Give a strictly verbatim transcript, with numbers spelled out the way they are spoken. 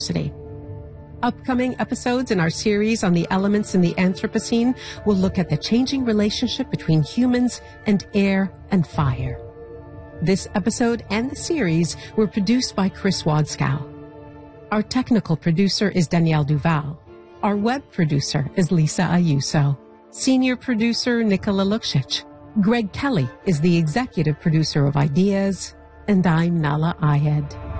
University. Upcoming episodes in our series on the elements in the Anthropocene will look at the changing relationship between humans and air and fire. This episode and the series were produced by Chris Wadskow. Our technical producer is Danielle Duval. Our web producer is Lisa Ayuso. Senior producer Nicola Luksic. Greg Kelly is the executive producer of Ideas, and I'm Nala Ayed.